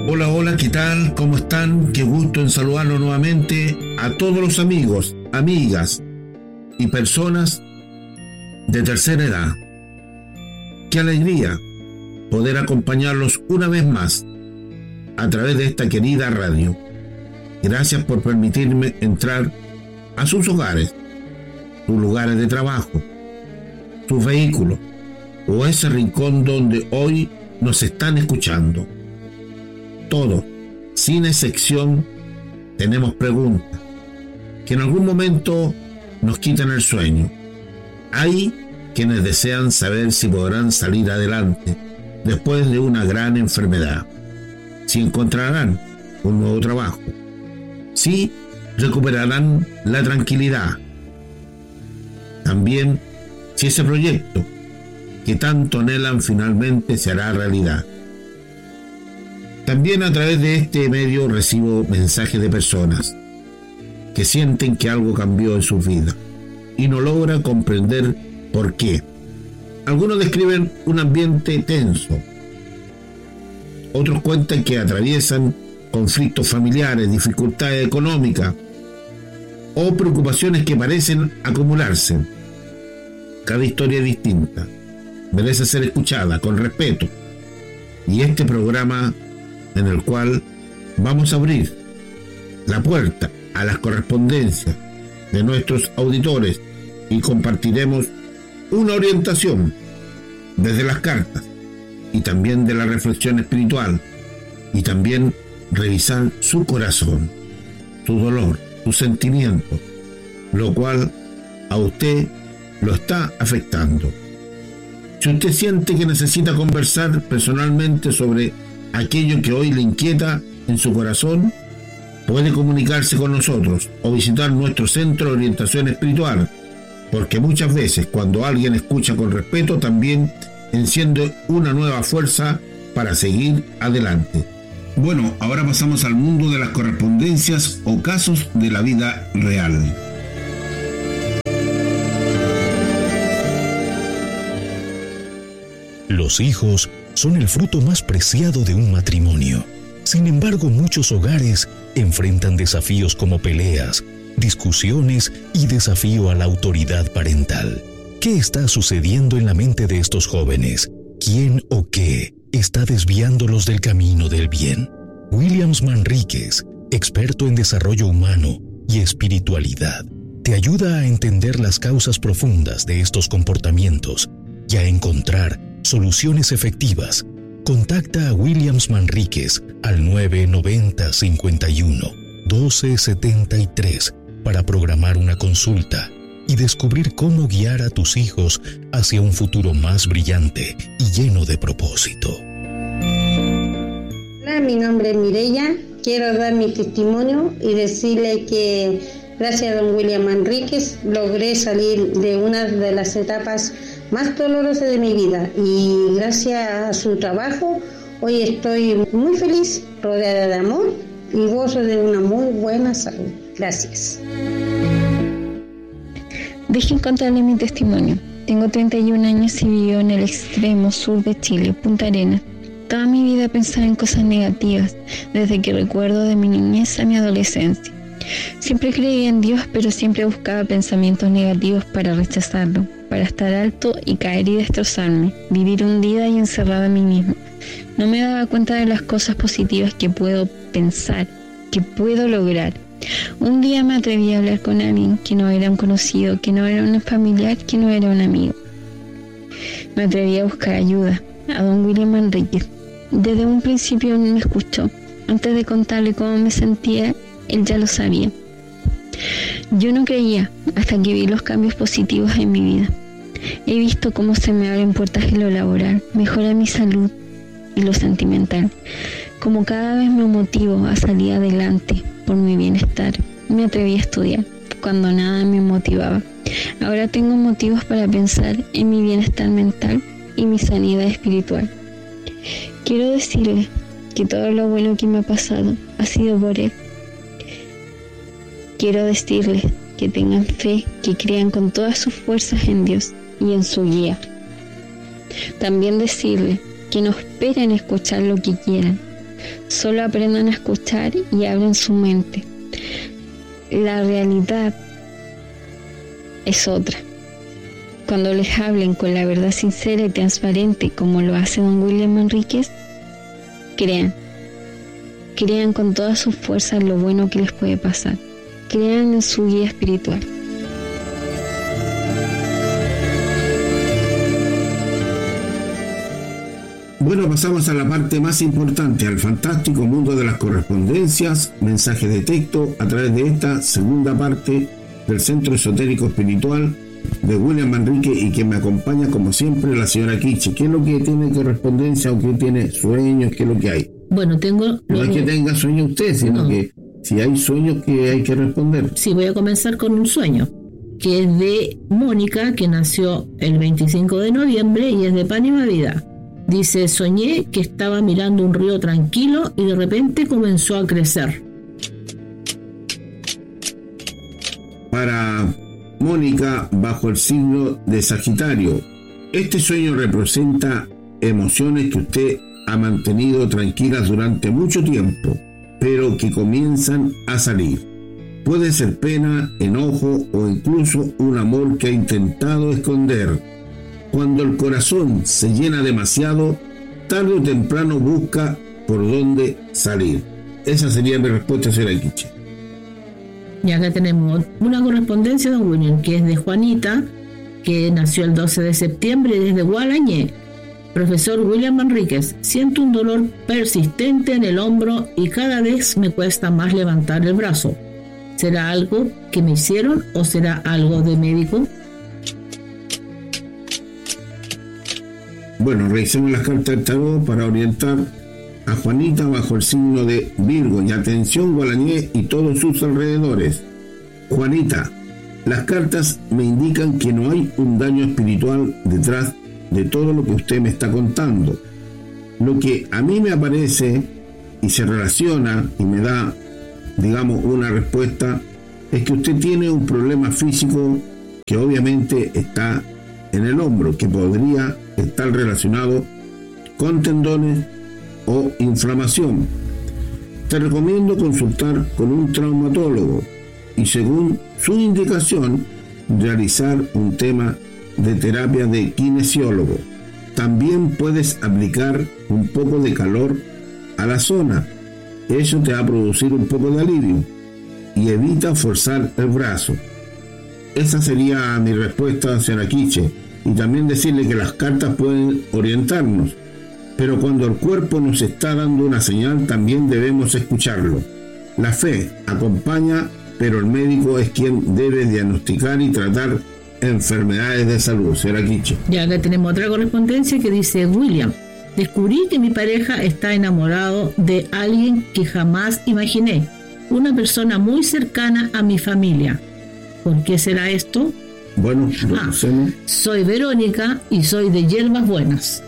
Hola, hola, ¿qué tal? ¿Cómo están? Qué gusto en saludarlos nuevamente a todos los amigos, amigas y personas de tercera edad. Qué alegría poder acompañarlos una vez más a través de esta querida radio. Gracias por permitirme entrar a sus hogares, sus lugares de trabajo, sus vehículos o ese rincón donde hoy nos están escuchando. Todos, sin excepción, tenemos preguntas que en algún momento nos quitan el sueño. Hay quienes desean saber si podrán salir adelante después de una gran enfermedad, si encontrarán un nuevo trabajo, si recuperarán la tranquilidad. También si ese proyecto que tanto anhelan finalmente se hará realidad. También a través de este medio recibo mensajes de personas que sienten que algo cambió en sus vidas y no logran comprender por qué. Algunos describen un ambiente tenso. Otros cuentan que atraviesan conflictos familiares, dificultades económicas o preocupaciones que parecen acumularse. Cada historia es distinta, merece ser escuchada con respeto. Y este programa en el cual vamos a abrir la puerta a las correspondencias de nuestros auditores y compartiremos una orientación desde las cartas y también de la reflexión espiritual y también revisar su corazón, su dolor, sus sentimientos, lo cual a usted lo está afectando. Si usted siente que necesita conversar personalmente sobre aquello que hoy le inquieta en su corazón, puede comunicarse con nosotros o visitar nuestro centro de orientación espiritual, porque muchas veces cuando alguien escucha con respeto también enciende una nueva fuerza para seguir adelante. Bueno, ahora pasamos al mundo de las correspondencias o casos de la vida real. Los hijos son el fruto más preciado de un matrimonio. Sin embargo, muchos hogares enfrentan desafíos como peleas, discusiones y desafío a la autoridad parental. ¿Qué está sucediendo en la mente de estos jóvenes? ¿Quién o qué está desviándolos del camino del bien? Williams Manríquez, experto en desarrollo humano y espiritualidad, te ayuda a entender las causas profundas de estos comportamientos y a encontrar soluciones efectivas. Contacta a Williams Manríquez al 990 51 12 73 para programar una consulta y descubrir cómo guiar a tus hijos hacia un futuro más brillante y lleno de propósito. Hola, mi nombre es Mireya. Quiero dar mi testimonio y decirle que gracias a don William Manríquez logré salir de una de las etapas más dolorosa de mi vida y gracias a su trabajo hoy estoy muy feliz, rodeada de amor y gozo de una muy buena salud. Gracias. Dejen contarle mi testimonio. Tengo 31 años y vivo en el extremo sur de Chile, Punta Arenas. Toda mi vida pensaba en cosas negativas, desde que recuerdo de mi niñez a mi adolescencia. Siempre creía en Dios, pero siempre buscaba pensamientos negativos para rechazarlo, para estar alto y caer y destrozarme, vivir hundida y encerrada en mí misma. No me daba cuenta de las cosas positivas que puedo pensar, que puedo lograr. Un día me atreví a hablar con alguien que no era un conocido, que no era un familiar, que no era un amigo. Me atreví a buscar ayuda, a don William Manríquez. Desde un principio me escuchó. Antes de contarle cómo me sentía, él ya lo sabía. Yo no creía hasta que vi los cambios positivos en mi vida. He visto cómo se me abren puertas en lo laboral, mejora mi salud y lo sentimental. Como cada vez me motivo a salir adelante por mi bienestar. Me atreví a estudiar cuando nada me motivaba. Ahora tengo motivos para pensar en mi bienestar mental y mi sanidad espiritual. Quiero decirle que todo lo bueno que me ha pasado ha sido por él. Quiero decirles que tengan fe, que crean con todas sus fuerzas en Dios y en su guía. También decirles que no esperen escuchar lo que quieran, Solo aprendan a escuchar y abren su mente. La realidad es otra. Cuando les hablen con la verdad sincera y transparente, como lo hace don William Manríquez, crean con todas sus fuerzas lo bueno que les puede pasar. Crean en su guía espiritual. Bueno, pasamos a la parte más importante, al fantástico mundo de las correspondencias, mensajes de texto, a través de esta segunda parte del Centro Esotérico Espiritual de William Manríquez, y que me acompaña como siempre la señora Quiche. ¿Qué es lo que tiene correspondencia o qué tiene sueños? ¿Qué es lo que hay? Bueno, no es que tenga sueño usted, sino que si hay sueños que hay que responder. Sí, voy a comenzar con un sueño, que es de Mónica, que nació el 25 de noviembre y es de Pan Vida. Dice: soñé que estaba mirando un río tranquilo y de repente comenzó a crecer. Para Mónica, bajo el signo de Sagitario, este sueño representa emociones que usted ha mantenido tranquilas durante mucho tiempo, pero que comienzan a salir. Puede ser pena, enojo o incluso un amor que ha intentado esconder. Cuando el corazón se llena demasiado, tarde o temprano busca por dónde salir. Esa sería mi respuesta, señora Quiche. Y acá tenemos una correspondencia de don William, que es de Juanita, que nació el 12 de septiembre desde Gualañé. Profesor William Manríquez: siento un dolor persistente en el hombro y cada vez me cuesta más levantar el brazo. ¿Será algo que me hicieron o será algo de médico? Bueno, revisemos las cartas del tarot para orientar a Juanita bajo el signo de Virgo. Y atención, Gualañé y todos sus alrededores. Juanita, las cartas me indican que no hay un daño espiritual detrás de todo lo que usted me está contando. Lo que a mí me aparece y se relaciona y me da, digamos, una respuesta, es que usted tiene un problema físico que obviamente está en el hombro, que podría estar relacionado con tendones o inflamación. Te recomiendo consultar con un traumatólogo y, según su indicación, realizar un tema de terapia de kinesiólogo. También puedes aplicar un poco de calor a la zona. Eso te va a producir un poco de alivio y evita forzar el brazo. Esa sería mi respuesta, señora Quiche. Y también decirle que las cartas pueden orientarnos, pero cuando el cuerpo nos está dando una señal, también debemos escucharlo. La fe acompaña, pero el médico es quien debe diagnosticar y tratar enfermedades de salud. Señora Quiche. Ya acá tenemos otra correspondencia que dice: William, descubrí que mi pareja está enamorado de alguien que jamás imaginé, una persona muy cercana a mi familia. ¿Por qué será esto? Bueno, soy Verónica y soy de Hierbas Buenas.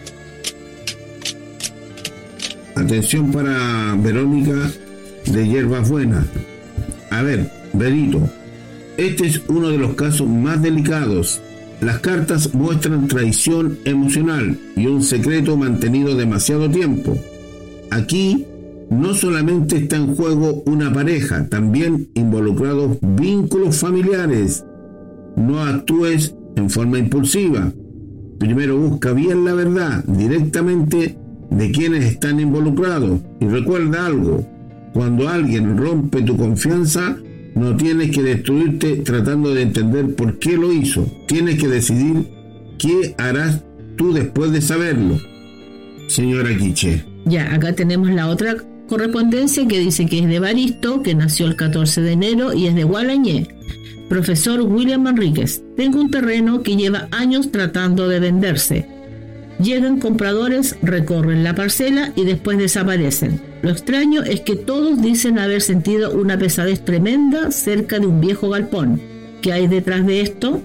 Atención para Verónica de Hierbas Buenas. A ver, Verito, este es uno de los casos más delicados. Las cartas muestran traición emocional y un secreto mantenido demasiado tiempo. Aquí no solamente está en juego una pareja, también involucrados vínculos familiares. No actúes en forma impulsiva. Primero busca bien la verdad directamente de quienes están involucrados. Y recuerda algo: cuando alguien rompe tu confianza, no tienes que destruirte tratando de entender por qué lo hizo. Tienes que decidir qué harás tú después de saberlo. Señora Quiche. Ya, acá tenemos la otra correspondencia que dice que es de Baristo, que nació el 14 de enero y es de Gualañé. Profesor William Manríquez: tengo un terreno que lleva años tratando de venderse. Llegan compradores, recorren la parcela y después desaparecen. Lo extraño es que todos dicen haber sentido una pesadez tremenda cerca de un viejo galpón. ¿Qué hay detrás de esto?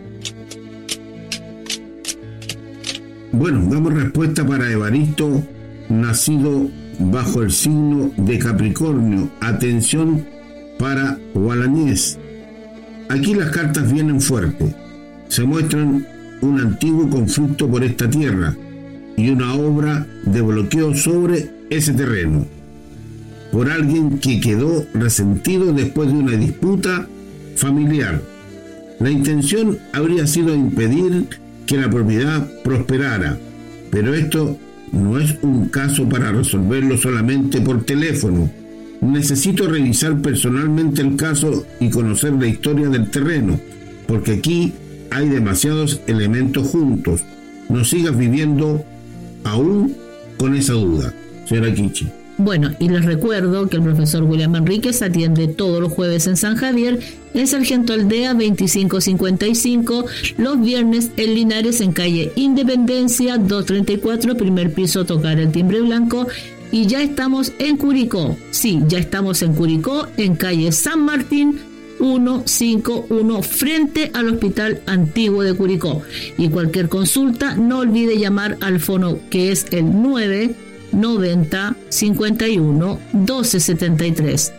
Bueno, damos respuesta para Evaristo, nacido bajo el signo de Capricornio. Atención para Gualañés. Aquí las cartas vienen fuertes. Se muestran un antiguo conflicto por esta tierra y una obra de bloqueo sobre ese terreno por alguien que quedó resentido después de una disputa familiar. La intención habría sido impedir que la propiedad prosperara, pero esto no es un caso para resolverlo solamente por teléfono. Necesito revisar personalmente el caso y conocer la historia del terreno, porque aquí hay demasiados elementos juntos. No sigas viviendo aún con esa duda, señora Kichi. Bueno, y les recuerdo que el profesor William Manríquez atiende todos los jueves en San Javier, en Sargento Aldea 2555, los viernes en Linares en calle Independencia 234, primer piso, tocar el timbre blanco. Y ya estamos en Curicó. Sí, ya estamos en Curicó, en calle San Martín 151, frente al Hospital Antiguo de Curicó. Y cualquier consulta, no olvide llamar al fono que es el 990 51 1273.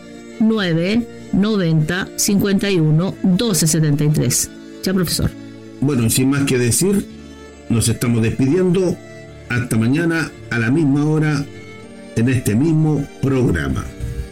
990 51 1273. Ya, profesor. Bueno, sin más que decir, nos estamos despidiendo. Hasta mañana a la misma hora en este mismo programa.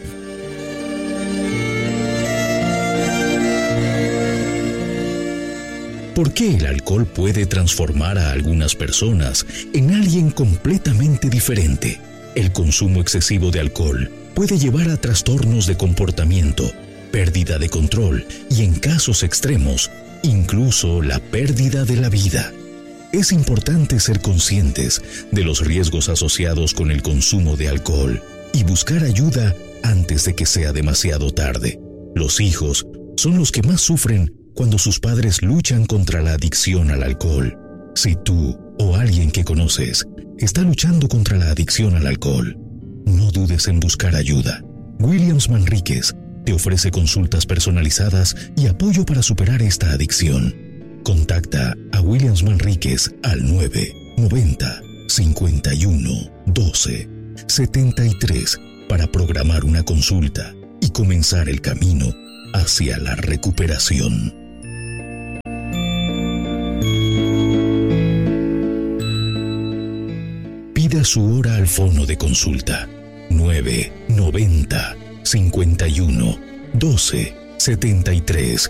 ¿Por qué el alcohol puede transformar a algunas personas en alguien completamente diferente? El consumo excesivo de alcohol puede llevar a trastornos de comportamiento, pérdida de control y, en casos extremos, incluso la pérdida de la vida. Es importante ser conscientes de los riesgos asociados con el consumo de alcohol y buscar ayuda antes de que sea demasiado tarde. Los hijos son los que más sufren cuando sus padres luchan contra la adicción al alcohol. Si tú o alguien que conoces está luchando contra la adicción al alcohol, no dudes en buscar ayuda. Williams Manríquez te ofrece consultas personalizadas y apoyo para superar esta adicción. Contacta a Williams Manríquez al 990 51 12 73 para programar una consulta y comenzar el camino hacia la recuperación. Pida su hora al fono de consulta 990 51 12 73.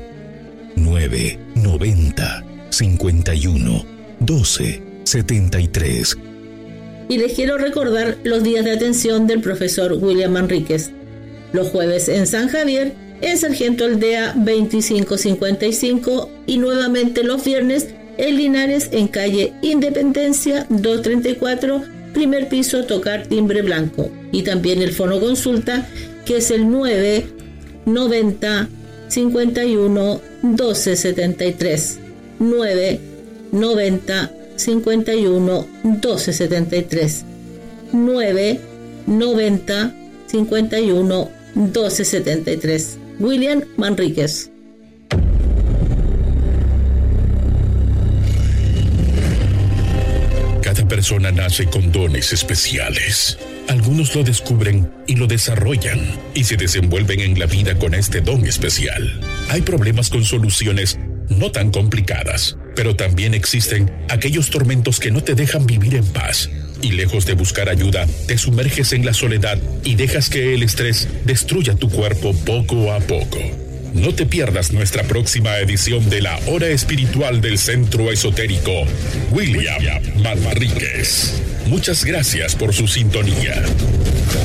990 51 12 73. Y les quiero recordar los días de atención del profesor William Manríquez. Los jueves en San Javier, en Sargento Aldea 2555, y nuevamente los viernes en Linares en calle Independencia 234, primer piso, tocar timbre blanco. Y también el fono consulta, que es el 990 51 1273. 990 51 1273. 990 51 1273. William Manríquez. Cada persona nace con dones especiales. Algunos lo descubren y lo desarrollan y se desenvuelven en la vida con este don especial. Hay problemas con soluciones no tan complicadas, pero también existen aquellos tormentos que no te dejan vivir en paz. Y lejos de buscar ayuda, te sumerges en la soledad y dejas que el estrés destruya tu cuerpo poco a poco. No te pierdas nuestra próxima edición de la Hora Espiritual del Centro Esotérico William Manríquez. Muchas gracias por su sintonía.